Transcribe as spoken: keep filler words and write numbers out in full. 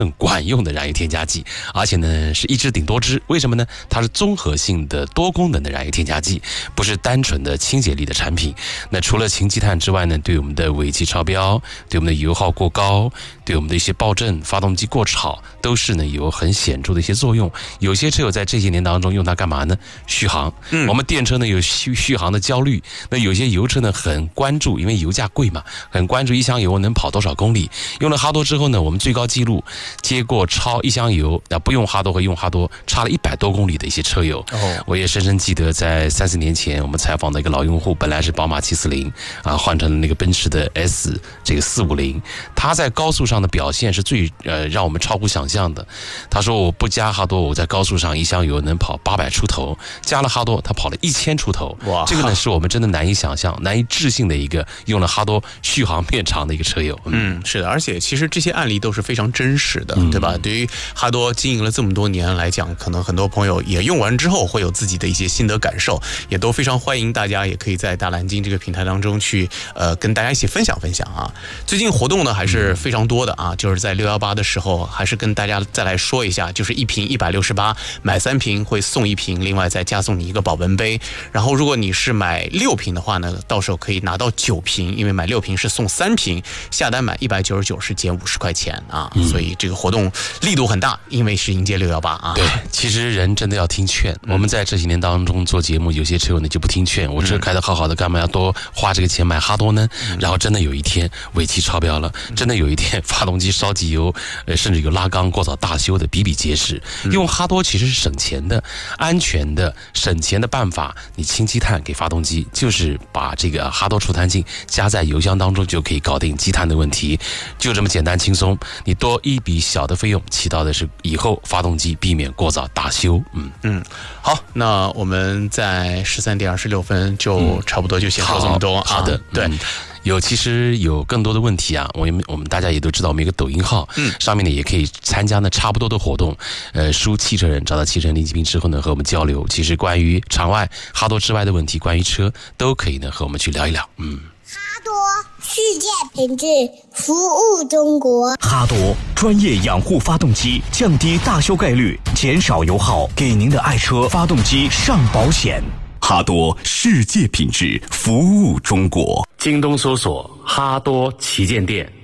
很管用的燃油添加剂，而且呢是一支顶多支。为什么呢？它是综合性的多功能的燃油添加剂，不是单纯的清洁力的产品。那除了氢积碳之外呢，对我们的尾气超标，对我们的油耗过高，对我们的一些爆震、发动机过吵，都是呢有很显著的一些作用。有些车友在这些年当中用它干嘛呢？续航。嗯，我们电车呢有续续航的焦虑，那有些油车呢很关注，因为油价贵嘛，很关注一箱油能跑多少公里。用了哈多之后呢，我们最高记录接过超一箱油，那不用哈多和用哈多差了一百多公里的一些车友。哦，我也深深记得在三四年前我们采访的一个老用户，本来是宝马七四零啊，换成了那个奔驰的 S 这个四五零，他在高速上的表现是最呃让我们超乎想象的。他说我不加哈多，我在高速上一箱油能跑八百出头，加了哈多他跑了一千出头。哇，这个呢是我们真的难以想象、难以置信的一个用了哈多续航变长的一个车友。 嗯，嗯是的，而且其实这些案例都是非常真实的，嗯、对吧？对于哈多经营了这么多年来讲，可能很多朋友也用完之后会有自己的一些心得感受，也都非常欢迎大家，也可以在大蓝鲸这个平台当中去呃跟大家一起分享分享啊。最近活动呢还是非常多的啊，就是在六一八的时候，还是跟大家再来说一下，就是一瓶一百六十八，买三瓶会送一瓶，另外再加送你一个保温杯。然后如果你是买六瓶的话呢，到时候可以拿到九瓶，因为买六瓶是送三瓶，下单买一百九十九是减五十块钱啊、嗯，所以这个活动力度很大，因为是迎接六一八啊。 对，其实人真的要听劝。嗯、我们在这几年当中做节目，有些车友呢就不听劝，我车开得好好的，干嘛要多花这个钱买哈多呢？嗯、然后真的有一天尾气超标了，真的有一天发动机烧机油，呃，甚至有拉缸过早大修的比比皆是。嗯、用哈多其实是省钱的、安全的、省钱的办法。你氢积碳给发动机，就是把这个哈多除碳镜加在油箱当中，就可以搞定积碳的问题，就这么简单轻松。你多一笔小的费用，起到的是以后发动机避免过早大修。嗯嗯，好，那我们在十三点二十六分就差不多就先说这么多。 嗯、好, 好的， 啊、对。 嗯有其实有更多的问题啊，我们我们大家也都知道，我们有个抖音号，嗯，上面呢也可以参加呢差不多的活动，呃，输汽车人找到汽车人林继平之后呢，和我们交流。其实关于场外哈多之外的问题，关于车都可以呢和我们去聊一聊。嗯， 哈多世界品质，服务中国。 哈多专业养护发动机，降低大修概率，减少油耗，给您的爱车发动机上保险。哈多世界品质，服务中国。 京东搜索哈多旗舰店。